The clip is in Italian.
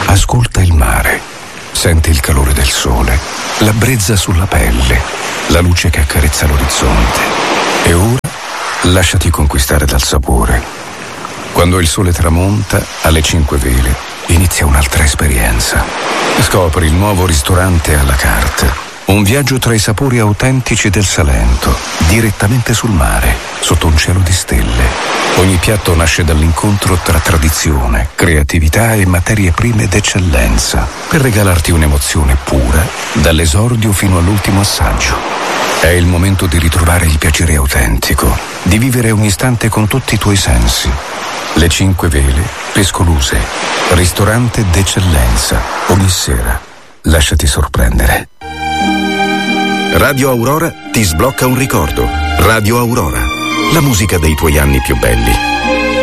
Ascolta il mare, senti il calore del sole, la brezza sulla pelle, la luce che accarezza l'orizzonte. E ora lasciati conquistare dal sapore. Quando il sole tramonta, alle 5 Vele, inizia un'altra esperienza. Scopri il nuovo ristorante à la carte. Un viaggio tra i sapori autentici del Salento, direttamente sul mare, sotto un cielo di stelle. Ogni piatto nasce dall'incontro tra tradizione, creatività e materie prime d'eccellenza, per regalarti un'emozione pura, dall'esordio fino all'ultimo assaggio. È il momento di ritrovare il piacere autentico, di vivere ogni istante con tutti i tuoi sensi. Le 5 Vele, Pescoluse, ristorante d'eccellenza. Ogni sera, lasciati sorprendere. Radio Aurora ti sblocca un ricordo. Radio Aurora, la musica dei tuoi anni più belli.